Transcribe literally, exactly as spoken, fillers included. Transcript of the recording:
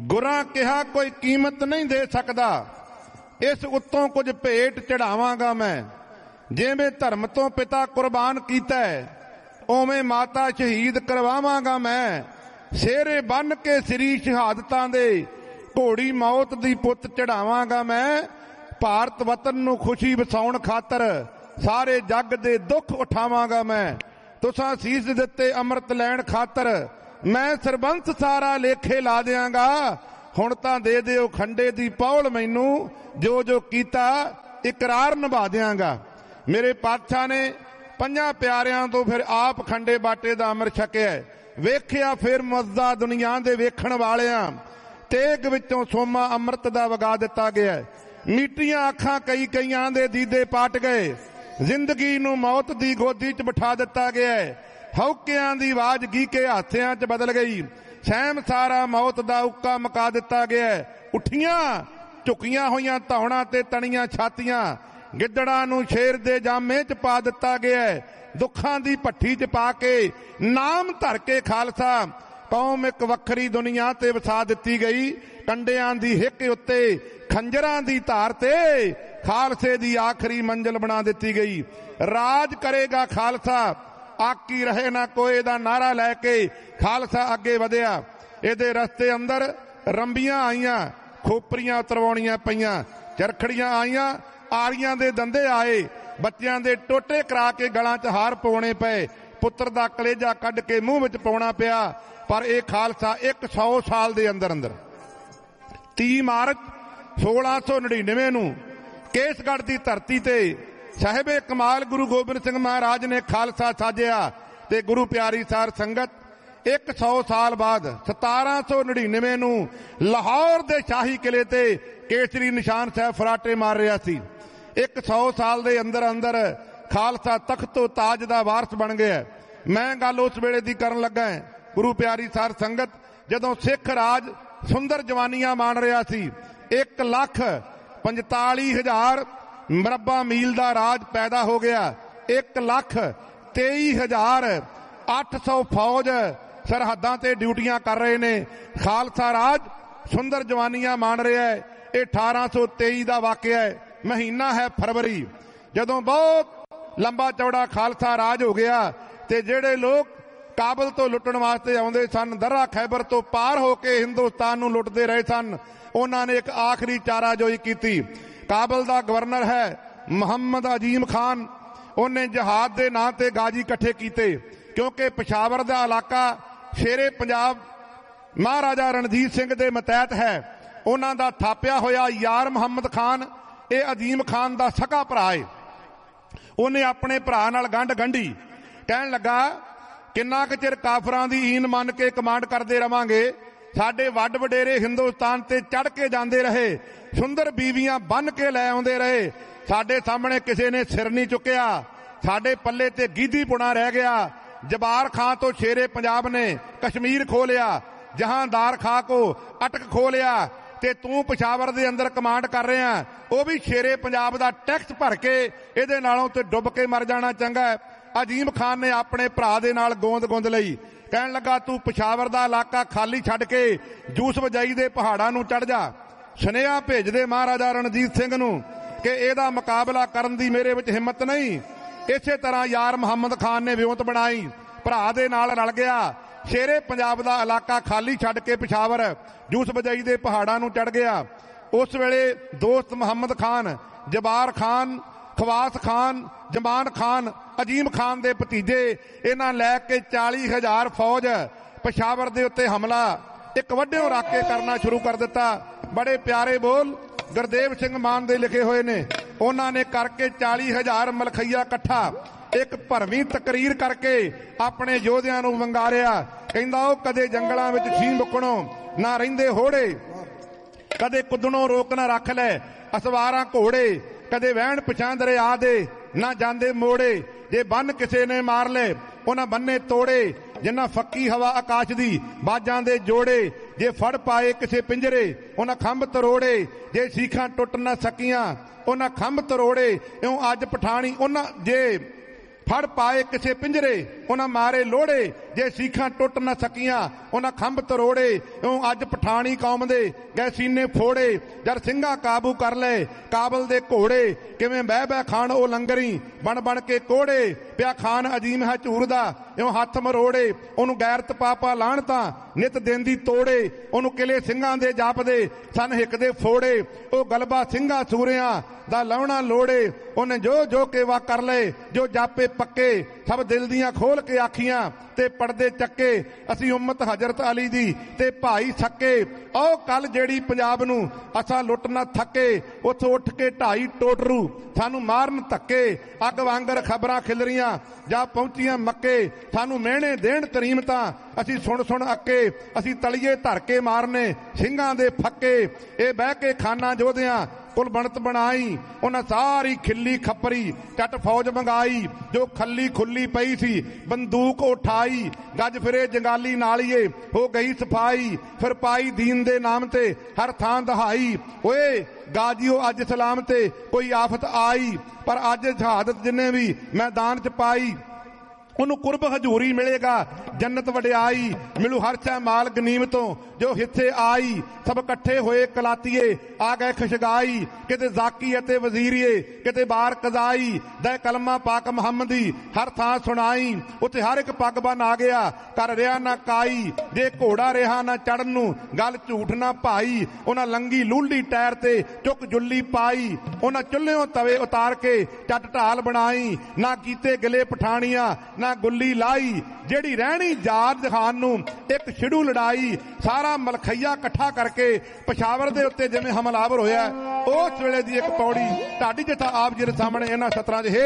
ਗੁਰਾਂ ਕਿਹਾ ਕੋਈ ਕੀਮਤ ਨਹੀਂ ਦੇ ਸਕਦਾ, ਇਸ ਉੱਤੋਂ ਕੁਝ ਭੇਟ ਚੜਾਵਾਂਗਾ ਮੈਂ। ਜਿਵੇਂ ਧਰਮ ਤੋਂ ਪਿਤਾ ਕੁਰਬਾਨ ਕੀਤਾ ਉਵੇਂ ਮਾਤਾ ਸ਼ਹੀਦ ਕਰਵਾਵਾਂਗਾ ਮੈਂ। ਸਿਹਰੇ ਬੰਨ ਕੇ ਸ੍ਰੀ ਸ਼ਹਾਦਤਾਂ ਦੇ ਘੋੜੀ ਮੌਤ ਦੀ ਪੁੱਤ ਚੜਾਵਾਂਗਾ ਮੈਂ। ਭਾਰਤ ਵਤਨ ਨੂੰ ਖੁਸ਼ੀ ਵਸਾਉਣ ਖਾਤਰ ਸਾਰੇ ਜੱਗ ਦੇ ਦੁੱਖ ਉਠਾਵਾਂਗਾ ਮੈਂ। ਤੁਸਾਂ ਸੀਸ ਦਿੱਤੇ ਅੰਮ੍ਰਿਤ ਲੈਣ ਖਾਤਰ ਮੈਂ ਸਰਬੰਸ ਸਾਰਾ ਲੇਖੇ ਲਾ ਦਿਆਂਗਾ। ਹੁਣ ਤਾਂ ਦੇ ਦਿਓ ਖੰਡੇ ਦੀ ਪੌਲ ਮੈਨੂੰ, ਜੋ ਜੋ ਕੀਤਾ ਇਕਰਾਰ ਨਿਭਾ ਦਿਆਂਗਾ। ਮੇਰੇ ਪਾਤਸ਼ਾਹ ਨੇ ਪੰਜਾਂ ਪਿਆਰਿਆਂ ਤੋਂ ਫਿਰ ਆਪ ਖੰਡੇ ਬਾਟੇ ਦਾ ਅੰਮ੍ਰਿਤ ਛਕਿਆ। ਵੇਖਿਆ ਫਿਰ ਮਜ਼ਾ ਦੁਨੀਆ ਦੇ ਵੇਖਣ ਵਾਲਿਆਂ, ਤੇਗ ਵਿੱਚੋਂ ਸੋਮਾ ਅੰਮ੍ਰਿਤ ਦਾ ਵਗਾ ਦਿੱਤਾ ਗਿਆ। ਮੀਟੀਆਂ ਅੱਖਾਂ ਕਈ ਕਈਆਂ ਦੇ ਦੀਦੇ ਪਾਟ ਗਏ, ਜ਼ਿੰਦਗੀ ਨੂੰ ਮੌਤ ਦੀ ਗੋਦੀ 'ਚ ਬਿਠਾ ਦਿੱਤਾ ਗਿਆ। ਹੌਕਿਆਂ ਦੀ ਆਵਾਜ਼ ਗੀਕੇ ਹਾਸਿਆਂ 'ਚ ਬਦਲ ਗਈ, ਸਹਿਮ ਸਾਰਾ ਮੌਤ ਦਾ ਉੱਕਾ ਮਕਾ ਦਿੱਤਾ ਗਿਆ। ਉੱਠੀਆਂ ਝੁਕੀਆਂ ਹੋਈਆਂ ਧੌਣਾਂ ਤੇ ਤਣੀਆਂ ਛਾਤੀਆਂ, ਗਿੱਦੜਾਂ ਨੂੰ ਸ਼ੇਰ ਦੇ ਜਾਮੇ 'ਚ ਪਾ ਦਿੱਤਾ ਗਿਆ। ਦੁੱਖਾਂ ਦੀ ਭੱਠੀ 'ਚ ਪਾ ਕੇ ਨਾਮ ਧਰ ਕੇ ਖਾਲਸਾ ਕੌਮ ਇੱਕ ਵੱਖਰੀ ਦੁਨੀਆ ਤੇ ਵਸਾ ਦਿੱਤੀ ਗਈ। ਕੰਡਿਆਂ ਦੀ ਹਿੱਕ ਉੱਤੇ ਖੰਜਰਾਂ ਦੀ ਧਾਰ ਤੇ ਖਾਲਸੇ ਦੀ ਆਖਰੀ ਮੰਜ਼ਿਲ ਬਣਾ ਦਿੱਤੀ ਗਈ। ਰਾਜ ਕਰੇਗਾ ਖਾਲਸਾ, ਆਕੀ ਰਹੇ ਨਾ ਕੋਏ ਦਾ ਨਾਰਾ ਲੈ ਕੇ ਖਾਲਸਾ ਅੱਗੇ ਵਧਿਆ। ਇਹਦੇ ਰਸਤੇ ਅੰਦਰ ਰੰਬੀਆਂ ਆਈਆਂ, ਖੋਪਰੀਆਂ ਉਤਰਵਾਉਣੀਆਂ ਪਈਆਂ, ਚਰਖੜੀਆਂ ਆਈਆਂ, ਆਰੀਆਂ ਦੇ ਦੰਦੇ ਆਏ, ਬੱਚਿਆਂ ਦੇ ਟੋਟੇ ਕਰਾ ਕੇ ਗਲਾਂ 'ਚ ਹਾਰ ਪਾਉਣੇ ਪਏ, ਪੁੱਤਰ ਦਾ ਕਲੇਜਾ ਕੱਢ ਕੇ ਮੂੰਹ ਵਿੱਚ ਪਾਉਣਾ ਪਿਆ। ਪਰ ਇਹ ਖਾਲਸਾ ਇੱਕ ਸੌ ਸਾਲ ਦੇ ਅੰਦਰ ਅੰਦਰ ਤੀਹ ਮਾਰਚ ਸੋਲਾਂ ਸੌ ਨੜਿਨਵੇਂ ਨੂੰ ਕੇਸਗੜ੍ਹ ਦੀ ਧਰਤੀ ਤੇ ਸਾਹਿਬੇ ਕਮਾਲ ਗੁਰੂ ਗੋਬਿੰਦ ਸਿੰਘ ਮਹਾਰਾਜ ਨੇ ਖਾਲਸਾ ਸਾਜਿਆ। ਤੇ ਗੁਰੂ ਪਿਆਰੀ ਸਾਰ ਸੰਗਤ ਇੱਕ ਸੌ ਸਾਲ ਬਾਅਦ ਸਤਾਰਾਂ ਸੌ ਨੜਿਨਵੇਂ ਨੂੰ ਲਾਹੌਰ ਦੇ ਸ਼ਾਹੀ ਕਿਲੇ ਤੇ ਕੇਸਰੀ ਨਿਸ਼ਾਨ ਸਾਹਿਬ ਫਰਾਟੇ ਮਾਰ ਰਿਹਾ ਸੀ। ਇੱਕ ਸੌ ਸਾਲ ਦੇ ਅੰਦਰ ਅੰਦਰ ਖਾਲਸਾ ਤਖਤੋ ਤਾਜ ਦਾ ਵਾਰਸ ਬਣ ਗਿਆ। ਮੈਂ ਗੱਲ ਉਸ ਵੇਲੇ ਦੀ ਕਰਨ ਲੱਗਾ। ਗੁਰੂ ਪਿਆਰੀ ਸਾਰ ਸੰਗਤ, ਜਦੋਂ ਸਿੱਖ ਰਾਜ ਸੁੰਦਰ ਜਵਾਨੀਆਂ ਮਾਣ ਰਿਹਾ ਸੀ, ਇੱਕ ਲੱਖ ਪੰਤਾਲੀ ਹਜ਼ਾਰ ਮਰਬਾ ਮੀਲ ਦਾ ਰਾਜ ਪੈਦਾ ਹੋ ਗਿਆ। ਇੱਕ ਲੱਖ ਤੇਈ ਹਜ਼ਾਰ ਅੱਠ ਸੌ ਫੌਜ ਸਰਹੱਦਾਂ ਤੇ ਡਿਊਟੀਆਂ ਕਰ ਰਹੇ ਨੇ। ਖਾਲਸਾ ਰਾਜ ਸੁੰਦਰ ਜਵਾਨੀਆਂ ਮਾਣ ਰਿਹਾ ਹੈ। ਇਹ ਅਠਾਰਾਂ ਸੌ ਤੇਈ ਦਾ ਵਾਕਿਆ ਹੈ, ਮਹੀਨਾ ਹੈ ਫਰਵਰੀ, ਜਦੋਂ ਬਹੁਤ ਲੰਬਾ ਚੌੜਾ ਖਾਲਸਾ ਰਾਜ ਹੋ ਗਿਆ। ਤੇ ਜਿਹੜੇ ਲੋਕ ਕਾਬਲ ਤੋਂ ਲੁੱਟਣ ਵਾਸਤੇ ਆਉਂਦੇ ਸਨ, ਦਰਾ ਖੈਬਰ ਤੋਂ ਪਾਰ ਹੋ ਕੇ ਹਿੰਦੁਸਤਾਨ ਨੂੰ ਲੁੱਟਦੇ ਰਹੇ ਸਨ, ਉਹਨਾਂ ਨੇ ਇੱਕ ਆਖਰੀ ਚਾਰਾਜੋਈ ਕੀਤੀ। ਕਾਬਲ ਦਾ ਗਵਰਨਰ ਹੈ ਮੁਹੰਮਦ ਅਜੀਮ ਖਾਨ, ਉਹਨੇ ਜਹਾਦ ਦੇ ਨਾਂ ਤੇ ਗਾਜੀ ਇਕੱਠੇ ਕੀਤੇ, ਕਿਉਂਕਿ ਪਿਸ਼ਾਵਰ ਦਾ ਇਲਾਕਾ ਸ਼ੇਰੇ ਪੰਜਾਬ ਮਹਾਰਾਜਾ ਰਣਜੀਤ ਸਿੰਘ ਦੇ ਮਤਹਿਤ ਹੈ। ਉਹਨਾਂ ਦਾ ਥਾਪਿਆ ਹੋਇਆ ਯਾਰ ਮੁਹੰਮਦ ਖਾਨ, ਇਹ ਅਜੀਮ ਖਾਨ ਦਾ ਸਕਾ ਭਰਾ ਹੈ। ਉਹਨੇ ਆਪਣੇ ਭਰਾ ਨਾਲ ਗੰਢ ਗੰਢੀ, ਕਹਿਣ ਲੱਗਾ ਕਿੰਨਾ ਕੁ ਚਿਰ ਕਾਫਰਾਂ ਦੀ ਈਨ ਮੰਨ ਕੇ ਕਮਾਂਡ ਕਰਦੇ ਰਵਾਂਗੇ। ਸਾਡੇ ਵੱਡ ਵਡੇਰੇ ਹਿੰਦੁਸਤਾਨ ਤੇ ਚੜ ਕੇ ਜਾਂਦੇ ਰਹੇ, ਸੁੰਦਰ ਬੀਵੀਆਂ ਬੰਨ ਕੇ ਲੈ ਆਉਂਦੇ ਰਹੇ, ਸਾਡੇ ਸਾਹਮਣੇ ਕਿਸੇ ਨੇ ਸਿਰ ਨਹੀਂ ਚੁੱਕਿਆ, ਸਾਡੇ ਪੱਲੇ ਤੇ ਗੀਧੀ ਪੁਣਾ ਰਹਿ ਗਿਆ। ਜਬਾਰ ਖਾਂ ਤੋਂ ਸ਼ੇਰੇ ਪੰਜਾਬ ਨੇ ਕਸ਼ਮੀਰ ਖੋ ਲਿਆ, ਜਹਾਂਦਾਰ ਖਾਂ ਕੋ ਅਟਕ ਖੋ ਲਿਆ, ਤੇ ਤੂੰ ਪਿਸ਼ਾਵਰ ਦੇ ਅੰਦਰ ਕਮਾਂਡ ਕਰ ਰਿਹਾ, ਉਹ ਵੀ ਸ਼ੇਰੇ ਪੰਜਾਬ ਦਾ ਟੈਕਸ ਭਰ ਕੇ, ਇਹਦੇ ਨਾਲੋਂ ਤੇ ਡੁੱਬ ਕੇ ਮਰ ਜਾਣਾ ਚੰਗਾ। ਅਜੀਮ ਖਾਨ ਨੇ ਆਪਣੇ ਭਰਾ ਦੇ ਨਾਲ ਗੋਂਦ ਗੁੰਦ ਲਈ, ਕਹਿਣ ਲੱਗਾ ਤੂੰ ਪਿਸ਼ਾਵਰ ਦਾ ਇਲਾਕਾ ਖਾਲੀ ਛੱਡ ਕੇ ਜੂਸ ਵਜਾਈ ਦੇ ਪਹਾੜਾਂ ਨੂੰ ਚੜ ਜਾ। ਸੁਨੇਹਾ ਭੇਜਦੇ ਮਹਾਰਾਜਾ ਰਣਜੀਤ ਸਿੰਘ ਨੂੰ ਕਿ ਇਹਦਾ ਮੁਕਾਬਲਾ ਕਰਨ ਦੀ ਮੇਰੇ ਵਿੱਚ ਹਿੰਮਤ ਨਹੀਂ। ਇਸੇ ਤਰ੍ਹਾਂ ਯਾਰ ਮੁਹੰਮਦ ਖਾਨ ਨੇ ਵਿਉਂਤ ਬਣਾਈ, ਭਰਾ ਦੇ ਨਾਲ ਰਲ ਗਿਆ, ਸ਼ੇਰੇ ਪੰਜਾਬ ਦਾ ਇਲਾਕਾ ਖਾਲੀ ਛੱਡ ਕੇ ਪਿਸ਼ਾਵਰ ਜੂਸ ਵਜਾਈ ਦੇ ਪਹਾੜਾਂ ਨੂੰ ਚੜ ਗਿਆ। ਉਸ ਵੇਲੇ ਦੋਸਤ ਮੁਹੰਮਦ ਖਾਨ, ਜਬਾਰ ਖਾਨ, ਖਵਾਸ ਖਾਨ, ਜਮਾਨ ਖਾਨ, ਅਜੀਮ ਖਾਨ ਦੇ ਭਤੀਜੇ, ਇਹਨਾਂ ਲੈ ਕੇ ਚਾਲੀ ਹਜ਼ਾਰ ਫੌਜ ਪਿਸ਼ਾਵਰ ਦੇ ਉੱਤੇ ਹਮਲਾ ਇੱਕ ਵੱਡਿਓ ਰੱਖ ਕੇ ਕਰਨਾ ਸ਼ੁਰੂ ਕਰ ਦਿੱਤਾ। ਬੜੇ ਪਿਆਰੇ ਬੋਲ ਗੁਰਦੇਵ ਸਿੰਘ ਮਾਨ ਦੇ ਲਿਖੇ ਹੋਏ ਨੇ। ਉਹਨਾਂ ਨੇ ਕਰਕੇ ਚਾਲੀ ਹਜ਼ਾਰ ਮਲਖਈਆ ਇਕੱਠਾ ਇੱਕ ਭਰਵੀਂ ਤਕਰੀਰ ਕਰਕੇ ਆਪਣੇ ਯੋਧਿਆਂ ਨੂੰ ਵੰਗਾਰਿਆ। ਕਹਿੰਦਾ ਉਹ ਕਦੇ ਜੰਗਲਾਂ ਵਿੱਚ ਛੀ ਮੁੱਕਣੋਂ ਨਾ ਰਹਿੰਦੇ ਹੋੜੇ, ਕਦੇ ਕੁੱਦਣੋਂ ਰੋਕ ਨਾ ਰੱਖ ਲੈ ਅਸਵਾਰਾਂ ਘੋੜੇ, ਕਦੇ ਵਹਿਣ ਪਛਾਂ ਦਰਿਆ ਦੇ ਨਾ ਜਾਂਦੇ ਮੋੜੇ। ਜੇ ਬੰਨ ਕਿਸੇ ਨੇ ਮਾਰ ਲੈ ਉਹਨਾਂ ਬੰਨੇ ਤੋੜੇ, ਜਿੰਨਾ ਫੱਕੀ ਹਵਾ ਆਕਾਸ਼ ਦੀ ਬਾਜਾਂ ਦੇ ਜੋੜੇ। ਜੇ ਫੜ ਪਾਏ ਕਿਸੇ ਪਿੰਜਰੇ ਉਹਨਾਂ ਖੰਭ ਤਰੋੜੇ, ਜੇ ਸੀਖਾਂ ਟੁੱਟ ਨਾ ਸਕੀਆਂ ਉਹਨਾਂ ਖੰਭ ਤਰੋੜੇ। ਇਉਂ ਅੱਜ ਪਠਾਣੀ ਉਹਨਾਂ ਜੇ ਫੜ ਪਾਏ ਕਿਸੇ ਪਿੰਜਰੇ ਉਹਨਾਂ ਮਾਰੇ ਲੋੜੇ, ਜੇ ਸੀਖਾਂ ਟੁੱਟ ਨਾ ਸਕੀਆਂ ਉਹਨਾਂ ਖੰਭ ਤਰੋੜੇ। ਇਉਂ ਅੱਜ ਪਠਾਣੀ ਕੌਮ ਦੇ ਗਏ ਸੀਨੇ ਫੋੜੇ। ਜਦ ਸਿੰਘਾਂ ਕਾਬੂ ਕਰ ਲਏ ਕਾਬਲ ਦੇ ਘੋੜੇ। ਕਿਵੇਂ ਬਹਿ ਬਹਿ ਖਾਣ ਉਹ ਲੰਗਰੀ ਬਣ ਬਣ ਕੇ ਕੋੜੇ। ਪਿਆ ਖਾਨ ਅਜੀਮ ਹੈ ਝੂਰ ਦਾ ਇਉਂ ਹੱਥ ਮਰੋੜੇ। ਉਹਨੂੰ ਗੈਰਤ ਪਾਪਾ ਲਾਣ ਤਾਂ ਨਿਤ ਦੇਂਦੀ ਤੋੜੇ। ਉਹਨੂੰ ਕਿਲੇ ਸਿੰਘਾਂ ਦੇ ਜਾਪਦੇ ਸਨ ਹਿੱਕ ਦੇ ਫੋੜੇ। ਉਹ ਗਲਬਾ ਸਿੰਘਾਂ ਸੂਰਿਆਂ ਦਾ ਲਾਉਣਾ ਲੋੜੇ। ਉਹਨੇ ਜੋ ਜੋ ਕੇਵਾ ਕਰ ਲਏ ਜੋ ਜਾਪੇ ਪੱਕੇ। ਸਭ ਦਿਲ ਦੀਆਂ ਖੋਲ ਕੇ ਆਖੀਆਂ ਤੇ ਪਰਦੇ ਚੱਕੇ। ਅਸੀਂ ਉਮਤ ਹਜ਼ਰਤ ਅਲੀ ਦੀ ਤੇ ਭਾਈ ਸੱਕੇ। ਉਹ ਕੱਲ ਜਿਹੜੀ ਪੰਜਾਬ ਨੂੰ ਅਸਾਂ ਲੁੱਟ ਨਾ ਥੱਕੇ। ਉੱਥੋਂ ਉੱਠ ਕੇ ਢਾਈ ਟੋਟਰੂ ਸਾਨੂੰ ਮਾਰਨ ਧੱਕੇ। ਅੱਗ ਵਾਂਗਰ ਖਬਰਾਂ ਖਿਲਰੀਆਂ ਜਾ ਪਹੁੰਚੀਆਂ ਮੱਕੇ। ਸਾਨੂੰ ਮਿਹਣੇ ਦੇਣ ਤਰੀਮਤਾਂ ਅਸੀਂ ਸੁਣ ਸੁਣ ਅੱਕੇ। ਅਸੀਂ ਤਲੀਏ ਧਰ ਕੇ ਮਾਰਨੇ ਸਿੰਘਾਂ ਦੇ ਫੱਕੇ। ਇਹ ਬਹਿ ਕੇ ਖਾਨਾ ਜੋਧਿਆਂ ਕੁਲ ਬਣਤ ਬਣਾਈ। ਉਹਨਾਂ ਸਾਰੀ ਖਿੱਲੀ ਖੱਪਰੀ ਟੱਟ ਫੌਜ ਮੰਗਾਈ। ਜੋ ਖੱਲੀ ਖੁੱਲੀ ਪਈ ਸੀ ਬੰਦੂਕ ਉਠਾਈ। ਗੱਜ ਫਿਰੇ ਜੰਗਾਲੀ ਨਾਲੀਏ ਹੋ ਗਈ ਸਫਾਈ। ਫਿਰ ਪਾਈ ਦੀਨ ਦੇ ਨਾਮ ਤੇ ਹਰ ਥਾਂ ਦਹਾਈ। ਓਏ ਗਾਜੀਓ ਅੱਜ ਸਲਾਮ ਤੇ ਕੋਈ ਆਫਤ ਆਈ। ਪਰ ਅੱਜ ਸ਼ਹਾਦਤ ਜਿੰਨੇ ਵੀ ਮੈਦਾਨ ਚ ਪਾਈ ਉਹਨੂੰ ਕੁਰਬ ਹਜ਼ੂਰੀ ਮਿਲੇਗਾ ਜੰਨਤ ਵਡਿਆਈ। ਮਿਲੂ ਹਰ ਸ਼ੈ ਮਾਲ ਗਨੀਮਤੋਂ ਜੋ ਹਿੱਸੇ ਆਈ। ਸਭ ਇਕੱਠੇ ਹੋਏ ਕਲਾਤੀਏ ਆ ਗਏ ਖੁਸ਼ਗਾਈ। ਕਿਤੇ ਜ਼ਾਕੀ ਅਤੇ ਵਜ਼ੀਰੀਏ ਕਿਤੇ ਬਾਰ ਕਜ਼ਾਈ। ਦਾ ਕਲਮਾ ਪਾਕ ਮੁਹੰਮਦੀ ਹਰ ਥਾਂ ਸੁਣਾਈ। ਉੱਥੇ ਹਰ ਇੱਕ ਪੱਗ ਬਨ ਆ ਗਿਆ ਕਰ ਰਿਹਾ ਨਾ ਕਾਈ। ਜੇ ਘੋੜਾ ਰਿਹਾ ਨਾ ਚੜਨ ਨੂੰ ਗੱਲ ਝੂਠ ਨਾ ਭਾਈ। ਉਹਨਾਂ ਲੰਗੀ ਲੂਲੀ ਟਾਇਰ ਤੇ ਚੁੱਕ ਜੁੱਲੀ ਪਾਈ। ਉਹਨਾਂ ਚੁੱਲ੍ਹਿਓਂ ਤਵੇ ਉਤਾਰ ਕੇ ਚੱਟ ਢਾਲ ਬਣਾਈ। ਨਾ ਕੀਤੇ ਗਿਲੇ ਪਠਾਣੀਆਂ ਨਾ ਗੁੱਲੀ ਲਾਈ। ਜਿਹੜੀ ਰਹਿਣੀ ਜਾਦ ਖਾਨ ਨੂੰ ਇੱਕ ਛਿੜੂ ਲੜਾਈ। ਸਾਰਾ ਮਲਖਈਆ ਇਕੱਠਾ ਕਰਕੇ ਪਸ਼ਾਵਰ ਦੇ ਉੱਤੇ ਜਿਵੇਂ ਹਮਲਾਵਰ ਹੋਇਆ ਉਸ ਵੇਲੇ ਦੀ ਇੱਕ ਪੌੜੀ ਢਾਡੀ ਜਿੱਥਾ ਆਪ ਜੀ ਦੇ ਸਾਹਮਣੇ ਇਹਨਾਂ ਸਤਰਾਂ ਦੇ